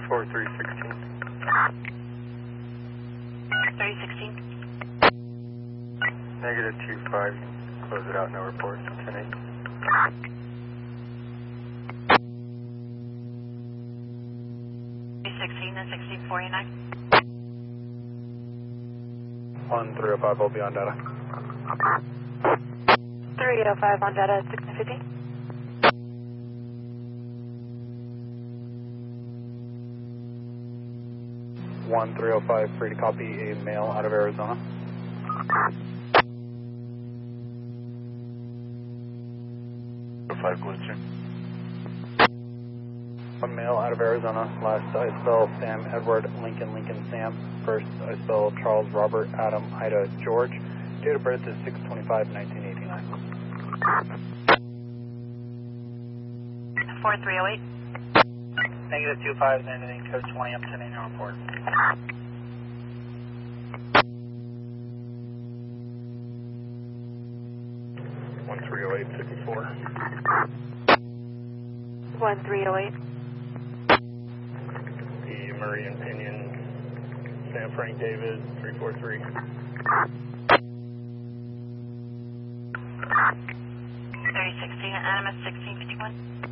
4316. 3016. Negative 25. Close it out, no reports. 10-8. 316 and 1649. 1305, I'll be on data. 305 on data, 1650. 1305, free to copy a male out of Arizona. Glitching. One male out of Arizona. Last I spell Sam Edward Lincoln Lincoln Sam. First I spell Charles Robert Adam Ida George. Date of birth is 6/25/1989. 4308. Negative 25, ending code 20 up to main report. One 30854. 1308. The Meridian Pinion, Sam Frank David, 343. 3016 and Animus 1651.